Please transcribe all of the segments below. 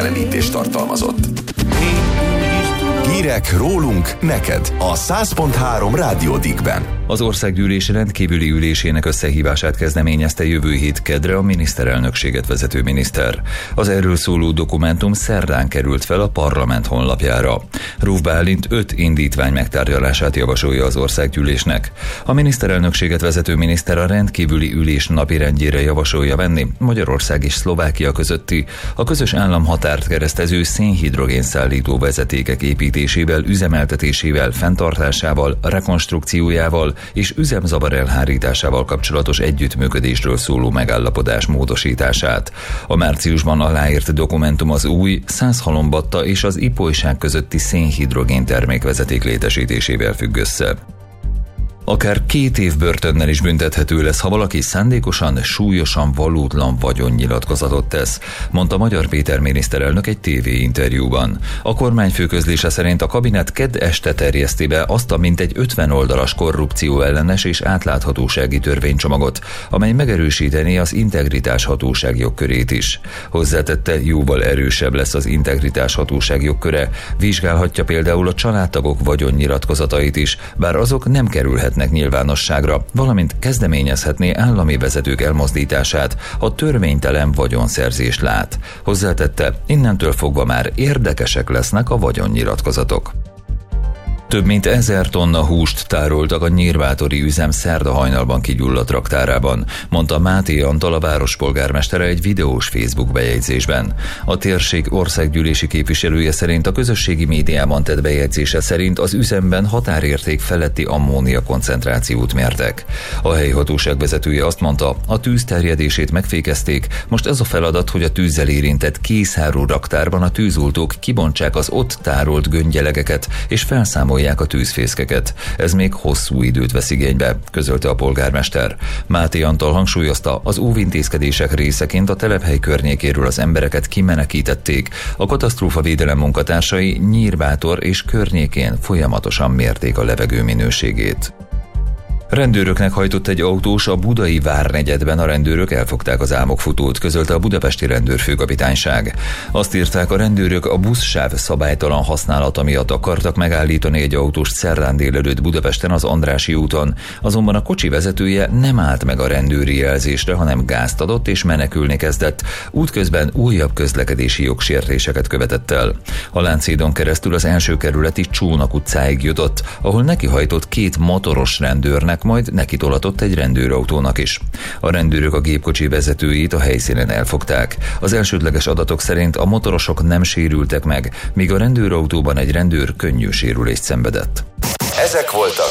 megjelenítést tartalmazott. Hírek rólunk, neked a 100.3 Rádió Dickben. Az országgyűlés rendkívüli ülésének összehívását kezdeményezte jövő hét keddre a miniszterelnökséget vezető miniszter. Az erről szóló dokumentum szerdán került fel a parlament honlapjára. Ruf Bálint 5 indítvány megtárgyalását javasolja az országgyűlésnek. A miniszterelnökséget vezető miniszter a rendkívüli ülés napirendjére javasolja venni Magyarország és Szlovákia közötti a közös államhatárt keresztező szénhidrogén szállító vezetékek építésével, üzemeltetésével, fenntartásával, rekonstrukciójával és üzemzavar elhárításával kapcsolatos együttműködésről szóló megállapodás módosítását. A márciusban aláírt dokumentum az új Szászhalombatta és az Ipolyság közötti szénhidrogén termékvezeték létesítésével függ össze. Akár 2 év börtönnel is büntethető lesz, ha valaki szándékosan, súlyosan valótlan vagyonnyilatkozatot tesz, mondta Magyar Péter miniszterelnök egy TV-interjúban. A kormányfő közlése szerint a kabinet kedd este terjeszti be azt a mintegy 50 oldalas korrupció ellenes és átláthatósági törvénycsomagot, amely megerősítené az integritás hatóság jogkörét is. Hozzátette, jóval erősebb lesz az integritás hatóság jogköre, vizsgálhatja például a családtagok vagyonnyilatkozatait is, bár azok nem kerülhetnek nyilvánosságra, valamint kezdeményezhetné állami vezetők elmozdítását, ha törvénytelen vagyonszerzést lát. Hozzátette, innentől fogva már érdekesek lesznek a vagyonnyilatkozatok. Több mint 1000 tonna húst tároltak a nyírbátori üzem szerda hajnalban kigyulladt raktárában, mondta Máté Antal, a várospolgármestere egy videós Facebook bejegyzésben. A térség országgyűlési képviselője szerint a közösségi médiában tett bejegyzése szerint az üzemben határérték feletti ammónia koncentrációt mértek. A helyhatóság vezetője azt mondta, a tűz terjedését megfékezték, most ez a feladat, hogy a tűzzel érintett készáró raktárban a tűzoltók kibontsák az ott tárolt gönnyelegeket és felszámolják a tűzfészkeket. Ez még hosszú időt vesz igénybe, közölte a polgármester. Máté Antal hangsúlyozta, az óvintézkedések részeként a telephely környékéről az embereket kimenekítették. A katasztrófavédelem munkatársai Nyírbátor és környékén folyamatosan mérték a levegő minőségét. Rendőröknek hajtott egy autós a budai várnegyedben, a rendőrök elfogták az álmokfutót, közölte a budapesti rendőrfőkapitányság. Azt írták, a rendőrök a buszsáv szabálytalan használata miatt akartak megállítani egy autóst szerdán délelőtt Budapesten az Andrássy úton, azonban a kocsi vezetője nem állt meg a rendőri jelzésre, hanem gázt adott és menekülni kezdett. Útközben újabb közlekedési jogsértéseket követett el. A Lánchídon keresztül az első kerületi Csónak utcáig jutott, ahol nekihajtott 2 motoros rendőrnek, majd nekitolatott egy rendőrautónak is. A rendőrök a gépkocsi vezetőjét a helyszínen elfogták. Az elsődleges adatok szerint a motorosok nem sérültek meg, míg a rendőrautóban egy rendőr könnyű sérülést szenvedett. Ezek voltak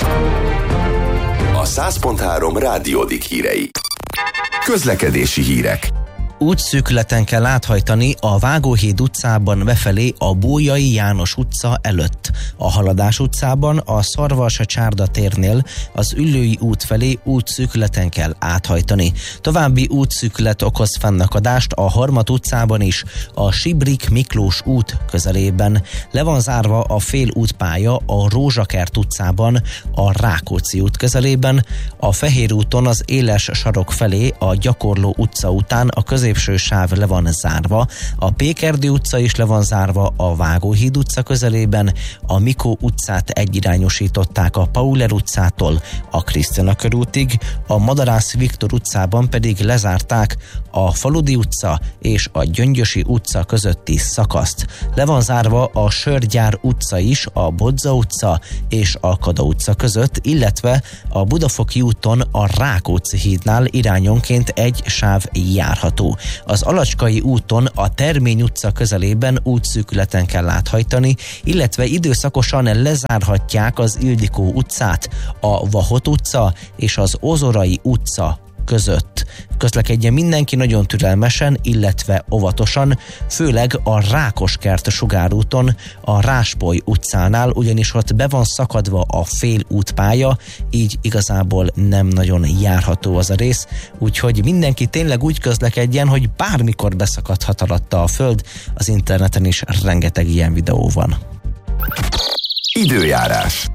a 100.3 Rádió Dick hírei. Közlekedési hírek. Útszűkületen kell áthajtani a Vágóhíd utcában befelé a Bolyai János utca előtt. A Haladás utcában a Szarvas-Csárda térnél az Üllői út felé útszűkületen kell áthajtani. További útszűkület okoz fennakadást a Harmat utcában is, a Sibrik Miklós út közelében. Le van zárva a félútpálya a Rózsakert utcában, a Rákóczi út közelében, a Fehér úton az Éles sarok felé a Gyakorló utca után a középső sáv le van zárva, a Pékerdő utca is le van zárva a Vágóhíd utca közelében, a Mikó utcát egyirányosították a Pauler utcától a Krisztina körútig, a Madarász Viktor utcában pedig lezárták a Faludi utca és a Gyöngyösi utca közötti szakaszt. Le van zárva a Sörgyár utca is a Bodza utca és a Kada utca között, illetve a Budafoki úton a Rákóczi hídnál irányonként egy sáv járható. Az Alacskai úton a Termény utca közelében útszűkületen kell áthajtani, illetve időszakosan lezárhatják az Ildikó utcát, a Vahot utca és az Ozorai utca között. Közlekedjen mindenki nagyon türelmesen, illetve óvatosan, főleg a Rákoskert sugárúton, a Ráspoly utcánál, ugyanis ott be van szakadva a félútpálya, így igazából nem nagyon járható az a rész, úgyhogy mindenki tényleg úgy közlekedjen, hogy bármikor beszakadhat alatta a föld. Az interneten is rengeteg ilyen videó van. Időjárás.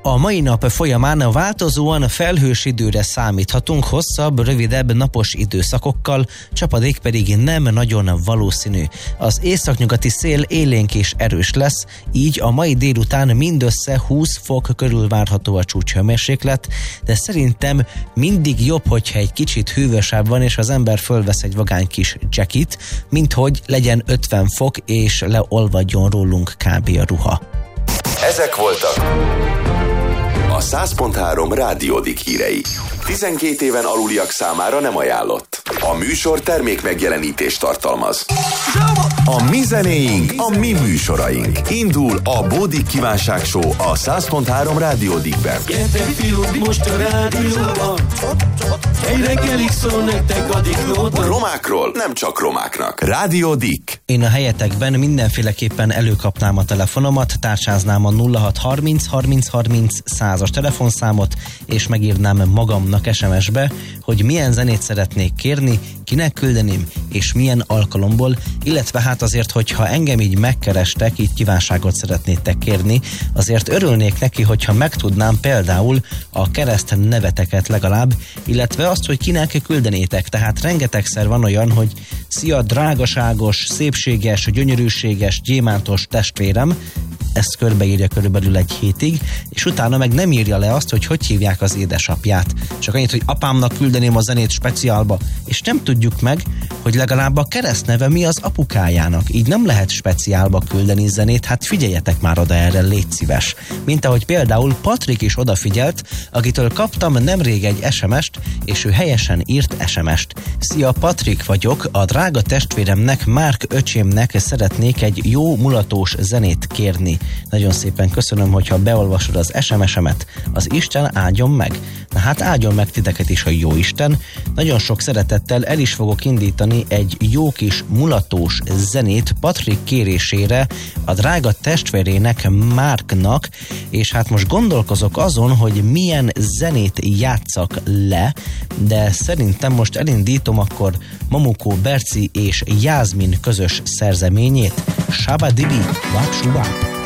A mai nap folyamán változóan felhős időre számíthatunk, hosszabb, rövidebb napos időszakokkal, csapadék pedig nem nagyon valószínű. Az északnyugati szél élénk és erős lesz, így a mai délután mindössze 20 fok körül várható a csúcshőmérséklet, de szerintem mindig jobb, hogyha egy kicsit hűvösebb van, és az ember fölvesz egy vagány kis jackit, mint hogy legyen 50 fok, és leolvadjon rólunk kb. A ruha. Ezek voltak a 100.3 Rádiódik hírei. 12 éven aluliak számára nem ajánlott. A műsor termék megjelenítést tartalmaz. A mi zenéink, a mi műsoraink. Indul a Bódik Kívánság Show a 100.3 Rádiódikben. Gyertek fiúk, most a rádióban, egy reggelig szól nektek a diklóban. Romákról nem csak romáknak. Rádiódik. Én a helyetekben mindenféleképpen előkapnám a telefonomat, tárcsáznám a 0630 30 30 100-as telefonszámot, és megírnám magamnak SMS-be, hogy milyen zenét szeretnék kérni, kinek küldeném, és milyen alkalomból, illetve hát azért, hogyha engem így megkerestek, így kívánságot szeretnétek kérni, azért örülnék neki, hogyha megtudnám például a kereszt neveteket legalább, illetve azt, hogy kinek küldenétek. Tehát rengetegszer van olyan, hogy szia, drágaságos, szépséges, gyönyörűséges, gyémántos testvérem, ezt körbeírja körülbelül egy hétig, és utána meg nem írja le azt, hogy hívják az édesapját. Csak annyit, hogy apámnak küldeném a zenét speciálba, és nem tudjuk meg, hogy legalább a keresztneve mi az apukájának. Így nem lehet speciálba küldeni zenét, hát figyeljetek már oda erre, légy szíves. Mint ahogy például Patrik is odafigyelt, akitől kaptam nemrég egy SMS-t, és ő helyesen írt SMS-t. Szia, Patrik vagyok, a drága testvéremnek, Márk öcsémnek szeretnék egy jó mulatós zenét kérni. Nagyon szépen köszönöm, hogyha beolvasod az SMS-emet. Az Isten áldjon meg. Na hát áldjon meg titeket is a jó Isten. Nagyon sok szeretettel el is fogok indítani egy jó kis mulatós zenét Patrik kérésére a drága testvérének, Márknak, és hát most gondolkozok azon, hogy milyen zenét játsszak le, de szerintem most elindítom akkor Mamukó Berci és Jászmin közös szerzeményét, Shabadibi Wap Shubap.